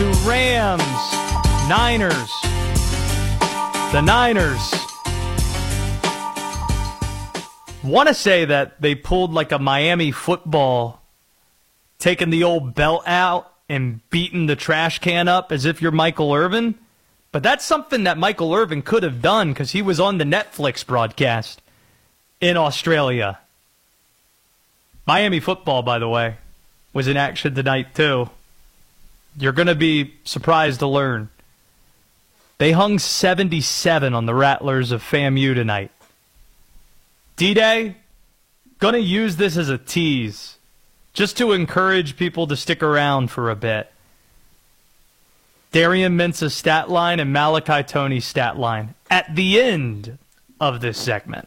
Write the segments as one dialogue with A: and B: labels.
A: to Rams, Niners. The Niners want to say that they pulled like a Miami football, taking the old belt out and beating the trash can up as if you're Michael Irvin. But that's something that Michael Irvin could have done because he was on the Netflix broadcast in Australia. Miami football, by the way, was in action tonight too. You're going to be surprised to learn. They hung 77 on the Rattlers of FAMU tonight. D-Day, going to use this as a tease, just to encourage people to stick around for a bit. Darian Mintz's stat line and Malachi Tony's stat line at the end of this segment.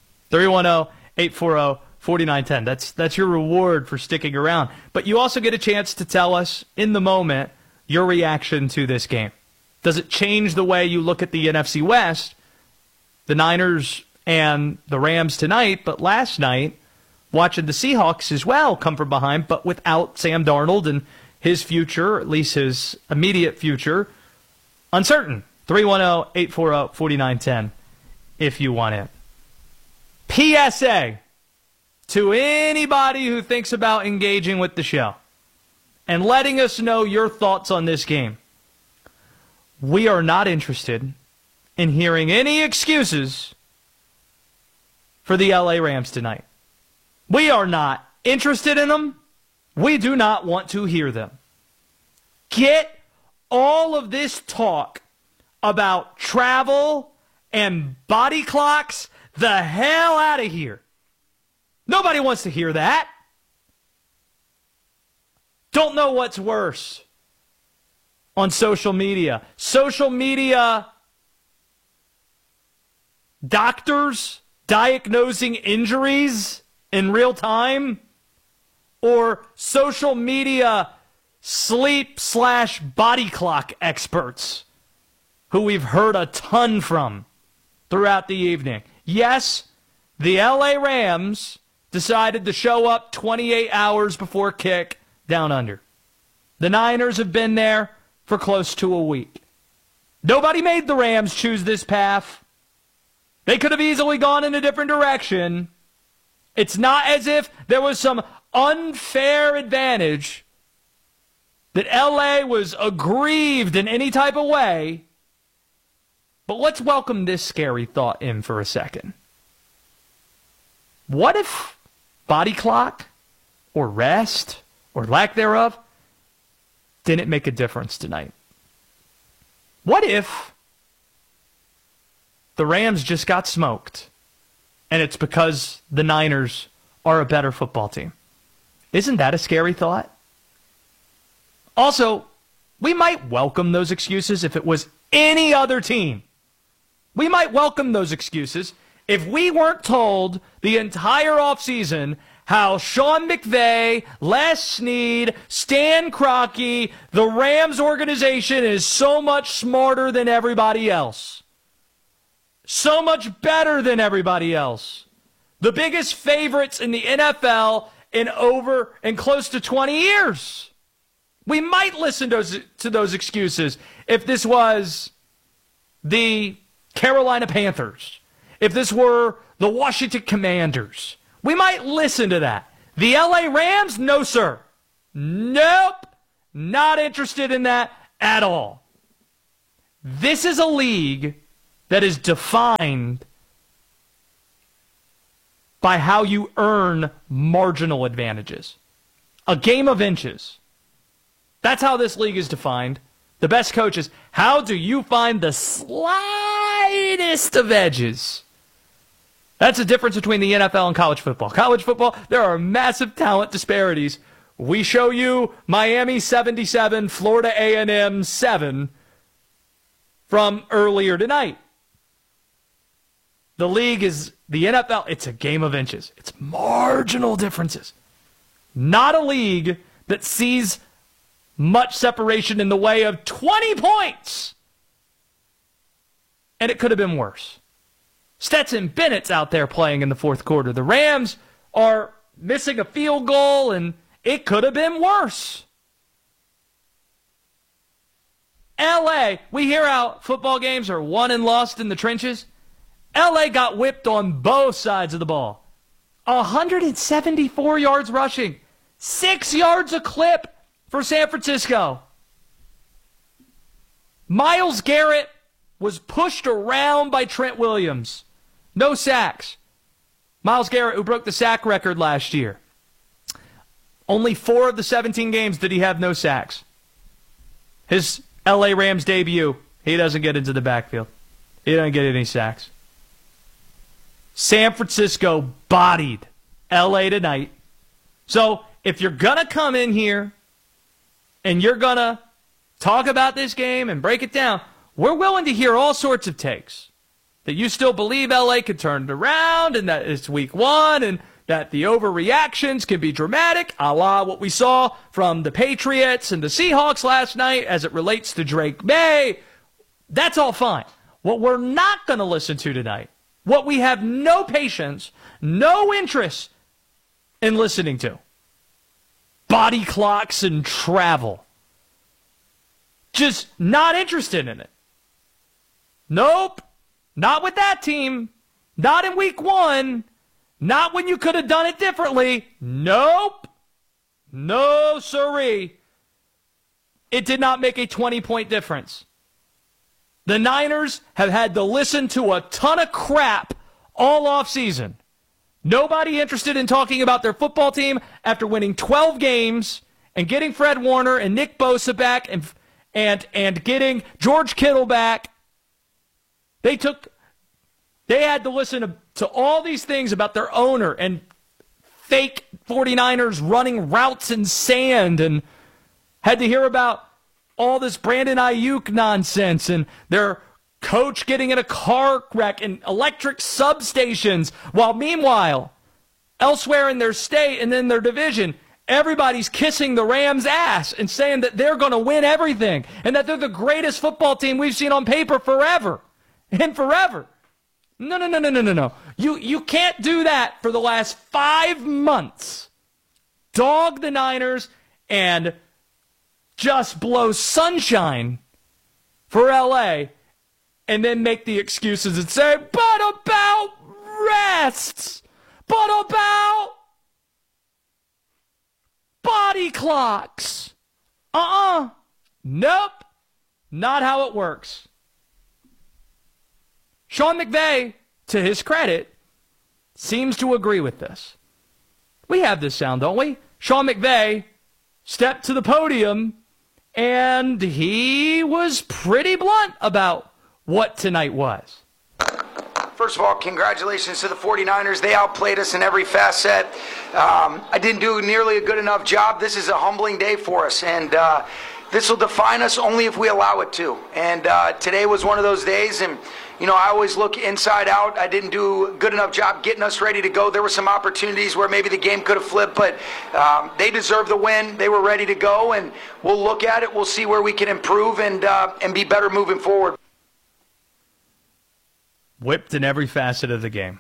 A: 310-840-4910. That's your reward for sticking around. But you also get a chance to tell us, in the moment, your reaction to this game. Does it change the way you look at the NFC West? The Niners and the Rams tonight, but last night, watching the Seahawks as well come from behind, but without Sam Darnold and his future, or at least his immediate future, uncertain. 310-840-4910 if you want it. PSA to anybody who thinks about engaging with the show and letting us know your thoughts on this game. We are not interested in hearing any excuses for the LA Rams tonight. We are not interested in them. We do not want to hear them. Get all of this talk about travel and body clocks the hell out of here. Nobody wants to hear that. Don't know what's worse on social media. Social media doctors diagnosing injuries in real time, or social media sleep/body clock experts who we've heard a ton from throughout the evening. Yes, the LA Rams decided to show up 28 hours before kick down under. The Niners have been there for close to a week. Nobody made the Rams choose this path. They could have easily gone in a different direction. It's not as if there was some unfair advantage, that LA was aggrieved in any type of way. But let's welcome this scary thought in for a second. What if body clock or rest or lack thereof didn't make a difference tonight? What if the Rams just got smoked and it's because the Niners are a better football team? Isn't that a scary thought? Also, we might welcome those excuses if it was any other team. We might welcome those excuses if we weren't told the entire offseason how Sean McVay, Les Snead, Stan Kroenke, the Rams organization is so much smarter than everybody else. So much better than everybody else. The biggest favorites in the NFL in over and close to 20 years. We might listen to those excuses if this was the Carolina Panthers, if this were the Washington Commanders. We might listen to that. The LA Rams? No, sir. Nope. Not interested in that at all. This is a league that is defined by how you earn marginal advantages. A game of inches. That's how this league is defined. The best coaches, how do you find the slightest of edges? That's the difference between the NFL and college football. College football, there are massive talent disparities. We show you Miami 77, Florida A&M 7 from earlier tonight. The league is, the NFL, it's a game of inches. It's marginal differences. Not a league that sees much separation in the way of 20 points. And it could have been worse. Stetson Bennett's out there playing in the fourth quarter. The Rams are missing a field goal, and it could have been worse. L.A., we hear how football games are won and lost in the trenches. L.A. got whipped on both sides of the ball. 174 yards rushing, 6 yards a clip for San Francisco. Myles Garrett was pushed around by Trent Williams. No sacks. Myles Garrett, who broke the sack record last year. Only 4 of the 17 games did he have no sacks. His L.A. Rams debut, he doesn't get into the backfield. He doesn't get any sacks. San Francisco bodied L.A. tonight. So if you're going to come in here and you're going to talk about this game and break it down, we're willing to hear all sorts of takes. That you still believe L.A. could turn it around and that it's week 1 and that the overreactions can be dramatic, a la what we saw from the Patriots and the Seahawks last night as it relates to Drake May. That's all fine. What we're not going to listen to tonight, what we have no patience, no interest in listening to, body clocks and travel. Just not interested in it. Nope. Not with that team. Not in week 1. Not when you could have done it differently. Nope. No, sirree. It did not make a 20-point difference. The Niners have had to listen to a ton of crap all offseason. Nobody interested in talking about their football team after winning 12 games and getting Fred Warner and Nick Bosa back and getting George Kittle back. They had to listen to all these things about their owner and fake 49ers running routes in sand and had to hear about all this Brandon Ayuk nonsense and their coach getting in a car wreck and electric substations, while meanwhile, elsewhere in their state and in their division, everybody's kissing the Rams' ass and saying that they're going to win everything and that they're the greatest football team we've seen on paper forever and forever. No. You can't do that for the last 5 months. Dog the Niners and just blow sunshine for L.A. and then make the excuses and say, but about rests, but about body clocks. Nope. Not how it works. Sean McVay, to his credit, seems to agree with this. We have this sound, don't we? Sean McVay stepped to the podium, and he was pretty blunt about what tonight was.
B: First of all, congratulations to the 49ers. They outplayed us in every facet. I didn't do nearly a good enough job. This is a humbling day for us, and this will define us only if we allow it to. And today was one of those days, and I always look inside out. I didn't do a good enough job getting us ready to go. There were some opportunities where maybe the game could have flipped, but they deserve the win. They were ready to go, and we'll look at it. We'll see where we can improve and be better moving forward.
A: Whipped in every facet of the game.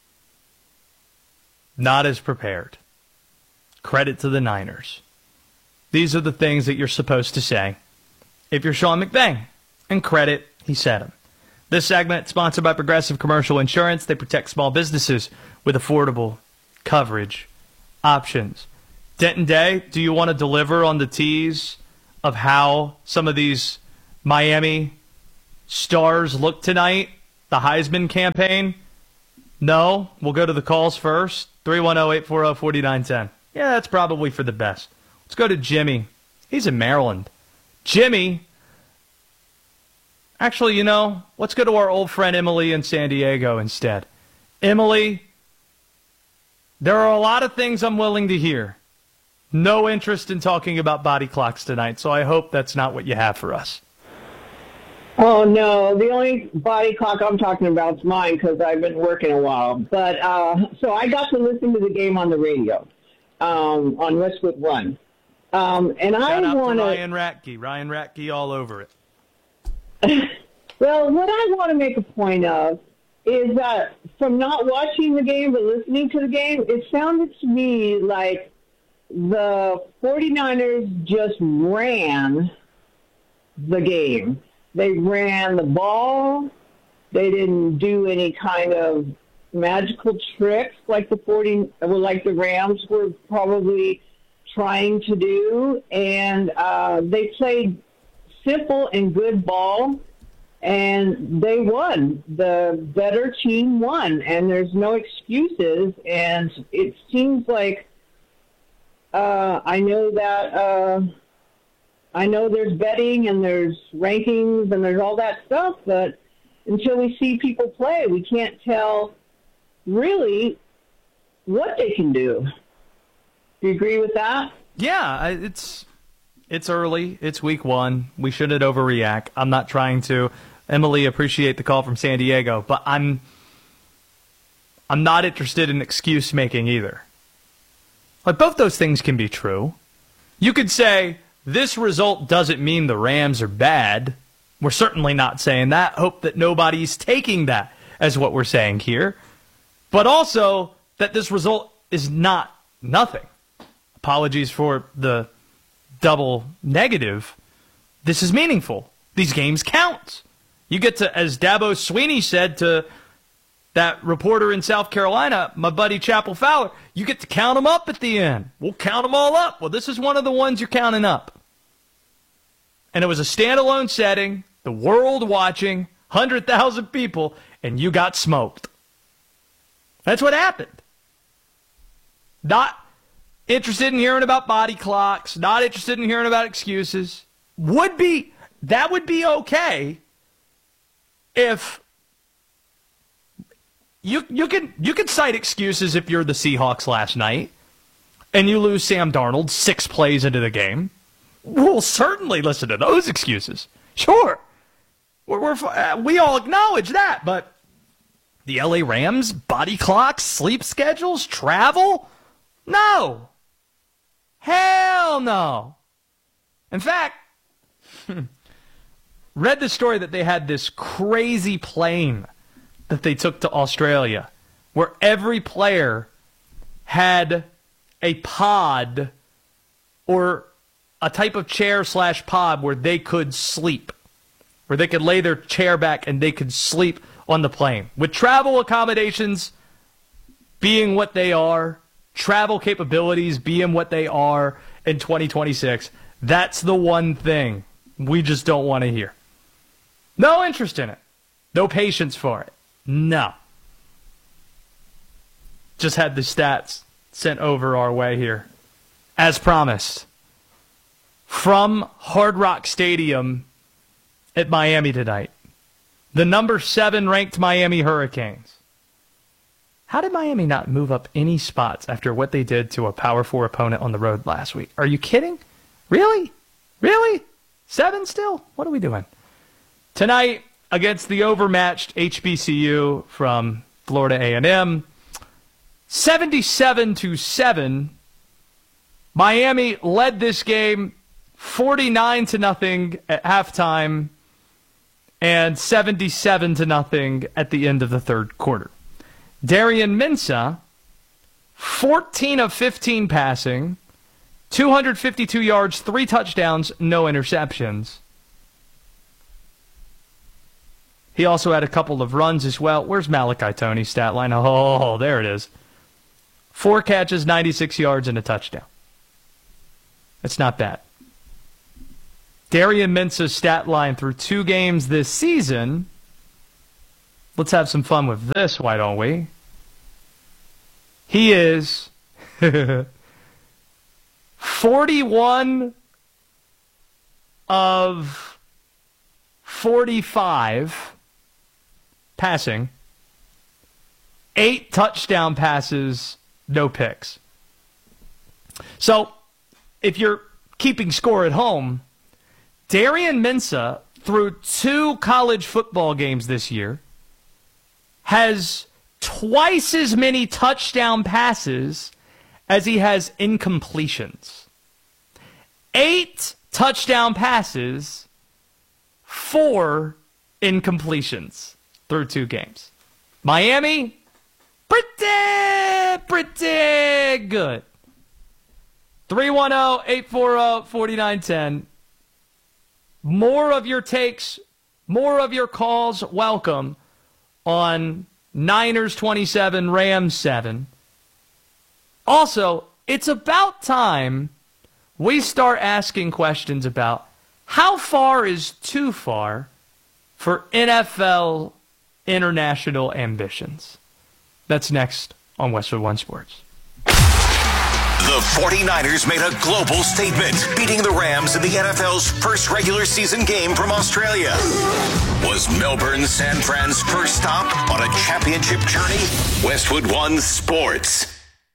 A: Not as prepared. Credit to the Niners. These are the things that you're supposed to say if you're Sean McVay. And credit, he said them. This segment sponsored by Progressive Commercial Insurance. They protect small businesses with affordable coverage options. Denton Day, do you want to deliver on the tease of how some of these Miami stars look tonight? The Heisman campaign? No? We'll go to the calls first. 310-840-4910. Yeah, that's probably for the best. Let's go to Jimmy. He's in Maryland. Jimmy, actually, let's go to our old friend Emily in San Diego instead. Emily, there are a lot of things I'm willing to hear. No interest in talking about body clocks tonight, so I hope that's not what you have for us.
C: Oh, no. The only body clock I'm talking about is mine because I've been working a while. But so I got to listen to the game on the radio on Westwood One. And
A: Shout
C: I want
A: to Ryan Ratke all over it.
C: Well, what I want to make a point of is that from not watching the game but listening to the game, it sounded to me like the 49ers just ran the game. They ran the ball. They didn't do any kind of magical tricks like the Rams were probably trying to do, and they played simple and good ball, and they won. The better team won, and there's no excuses. And it seems like I know there's betting and there's rankings and there's all that stuff, but until we see people play, we can't tell really what they can do. Do you agree with that?
A: Yeah, it's early. It's week 1. We shouldn't overreact. I'm not trying to. Emily, appreciate the call from San Diego, but I'm not interested in excuse making either. Like, both those things can be true. You could say this result doesn't mean the Rams are bad. We're certainly not saying that. Hope that nobody's taking that as what we're saying here. But also that this result is not nothing. Apologies for the double negative. This is meaningful. These games count. You get to, as Dabo Sweeney said to that reporter in South Carolina, my buddy Chapel Fowler, you get to count them up at the end. We'll count them all up. Well, this is one of the ones you're counting up. And it was a standalone setting, the world watching, 100,000 people, and you got smoked. That's what happened. Not interested in hearing about body clocks, not interested in hearing about excuses. That would be okay if you can cite excuses if you're the Seahawks last night and you lose Sam Darnold 6 plays into the game. We'll certainly listen to those excuses. Sure. We all acknowledge that, but the LA Rams, body clocks, sleep schedules, travel? No. Hell no. In fact, read the story that they had this crazy plane that they took to Australia where every player had a pod or a type of chair/pod where they could sleep, where they could lay their chair back and they could sleep on the plane. With travel accommodations being what they are, travel capabilities being what they are in 2026, that's the one thing we just don't want to hear. No interest in it. No patience for it. No. Just had the stats sent over our way here. As promised, from Hard Rock Stadium at Miami tonight, the number 7 ranked Miami Hurricanes. How did Miami not move up any spots after what they did to a Power 4 opponent on the road last week? Are you kidding? Really? Really? 7 still? What are we doing? Tonight, against the overmatched HBCU from Florida A&M, 77-7. Miami led this game 49-0 at halftime and 77-0 at the end of the third quarter. Darian Mensah, 14 of 15 passing, 252 yards, 3 touchdowns, no interceptions. He also had a couple of runs as well. Where's Malachi Tony's stat line? Oh, there it is. 4 catches, 96 yards, and a touchdown. That's not bad. Darian Mensah's stat line through 2 games this season. Let's have some fun with this, why don't we? He is 41 of 45 passing, 8 touchdown passes, no picks. So, if you're keeping score at home, Darian Mensah, through 2 college football games this year, has twice as many touchdown passes as he has incompletions. 8 touchdown passes, 4 incompletions through 2 games. Miami, pretty good. 310-840-4910. more of your takes, more of your calls, welcome on Niners 27, Rams 7. Also, it's about time we start asking questions about how far is too far for NFL international ambitions. That's next on Westwood One Sports.
D: The 49ers made a global statement, beating the Rams in the NFL's first regular season game from Australia. Was Melbourne San Fran's first stop on a championship journey? Westwood One Sports.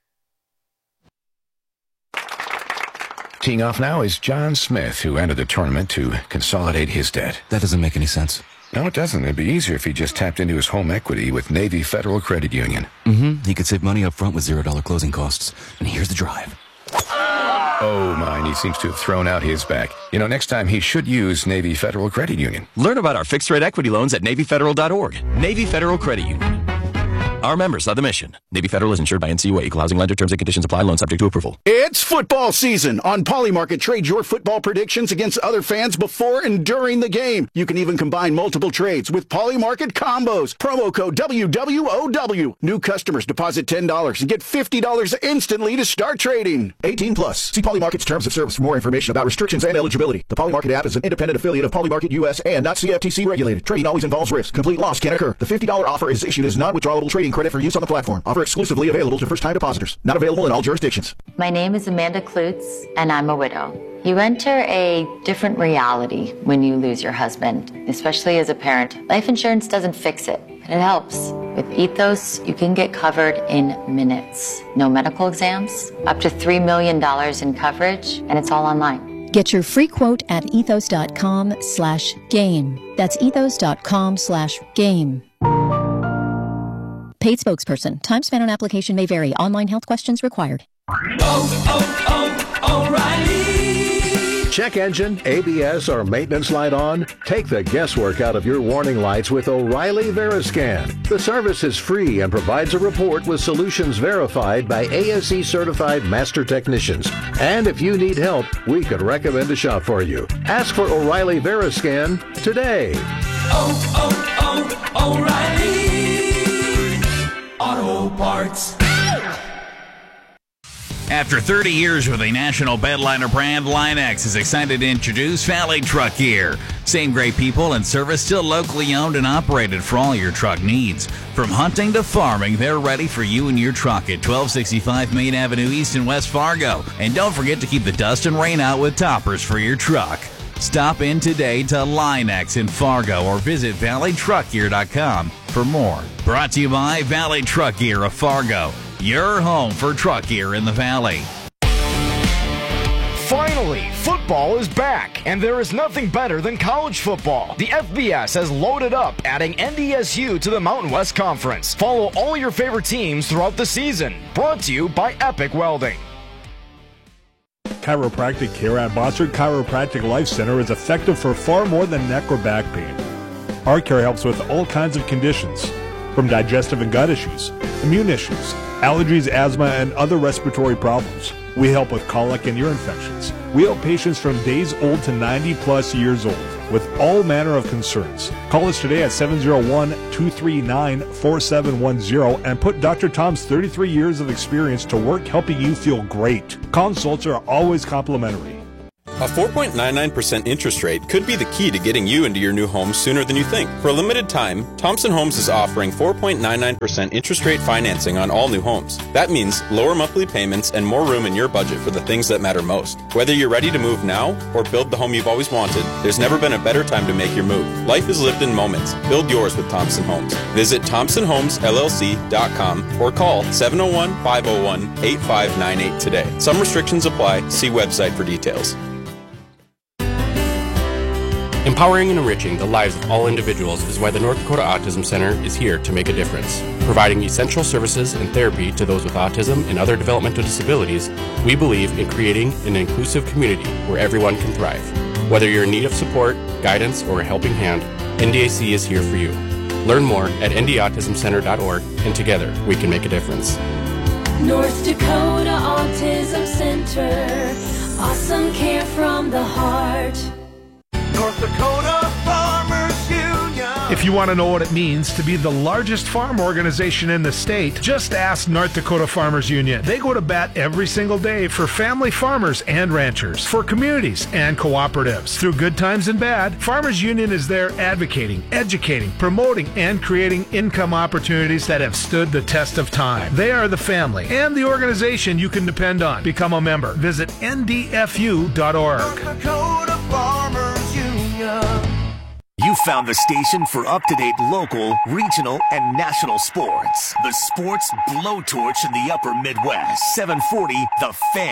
E: Teeing off now is John Smith, who entered the tournament to consolidate his debt.
F: That doesn't make any sense.
E: No, it doesn't. It'd be easier if he just tapped into his home equity with Navy Federal Credit Union.
F: He could save money up front with $0 closing costs. And here's the drive.
E: Oh, mine. He seems to have thrown out his back. You know, next time he should use Navy Federal Credit Union.
F: Learn about our fixed-rate equity loans at NavyFederal.org. Navy Federal Credit Union. Our members are the mission. Navy Federal is insured by NCUA. Equal housing lender. Terms and conditions apply. Loan subject to approval.
G: It's football season. On Polymarket, trade your football predictions against other fans before and during the game. You can even combine multiple trades with Polymarket combos. Promo code WWOW. New customers deposit $10 and get $50 instantly to start trading. 18 plus. See Polymarket's terms of service for more information about restrictions and eligibility. The Polymarket app is an independent affiliate of Polymarket US and not CFTC regulated. Trading always involves risk. Complete loss can occur. The $50 offer is issued as non-withdrawable trading credit for use on the platform. Offer exclusively available to first-time depositors. Not available in all jurisdictions.
H: My name is Amanda Klutz, and I'm a widow. You enter a different reality when you lose your husband, especially as a parent. Life insurance doesn't fix it, but it helps. With Ethos, you can get covered in minutes. No medical exams, up to $3 million in coverage, and it's all online.
I: Get your free quote at ethos.com/game. That's ethos.com/game. Paid spokesperson. Time spent on application may vary. Online health questions required.
J: O'Reilly. Check engine, ABS, or maintenance light on? Take the guesswork out of your warning lights with O'Reilly Veriscan. The service is free and provides a report with solutions verified by ASE certified master technicians. And if you need help, we could recommend a shop for you. Ask for O'Reilly Veriscan today.
K: O'Reilly Auto Parts.
L: After 30 years with a national bedliner brand, Line-X is excited to introduce Valley Truck Gear. Same great people and service, still locally owned and operated for all your truck needs. From hunting to farming, they're ready for you and your truck at 1265 Main Avenue East in West Fargo. And don't forget to keep the dust and rain out with toppers for your truck. Stop in today to Line-X in Fargo or visit valleytruckgear.com for more. Brought to you by Valley Truck Gear of Fargo, your home for truck gear in the Valley.
M: Finally, football is back, and there is nothing better than college football. The FBS has loaded up, adding NDSU to the Mountain West Conference. Follow all your favorite teams throughout the season. Brought to you by Epic Welding.
N: Chiropractic care at Bossard Chiropractic Life Center is effective for far more than neck or back pain. Our care helps with all kinds of conditions, from digestive and gut issues, immune issues, allergies, asthma, and other respiratory problems. We help with colic and ear infections. We help patients from days old to 90-plus years old with all manner of concerns. Call us today at 701-239-4710 and put Dr. Tom's 33 years of experience to work helping you feel great. Consults are always complimentary.
O: A 4.99% interest rate could be the key to getting you into your new home sooner than you think. For a limited time, Thompson Homes is offering 4.99% interest rate financing on all new homes. That means lower monthly payments and more room in your budget for the things that matter most. Whether you're ready to move now or build the home you've always wanted, there's never been a better time to make your move. Life is lived in moments. Build yours with Thompson Homes. Visit ThompsonHomesLLC.com or call 701-501-8598 today. Some restrictions apply. See website for details.
P: Empowering and enriching the lives of all individuals is why the North Dakota Autism Center is here to make a difference. Providing essential services and therapy to those with autism and other developmental disabilities, we believe in creating an inclusive community where everyone can thrive. Whether you're in need of support, guidance, or a helping hand, NDAC is here for you. Learn more at ndautismcenter.org, and together we can make a difference.
K: North Dakota Autism Center. Awesome care from the heart.
Q: North Dakota Farmers Union.
R: If you want to know what it means to be the largest farm organization in the state, just ask North Dakota Farmers Union. They go to bat every single day for family farmers and ranchers, for communities and cooperatives. Through good times and bad, Farmers Union is there advocating, educating, promoting, and creating income opportunities that have stood the test of time. They are the family and the organization you can depend on. Become a member. Visit ndfu.org.
Q: North Dakota Farmers Union.
S: You found the station for up-to-date local, regional, and national sports. The Sports Blowtorch in the Upper Midwest. 740 The Fan.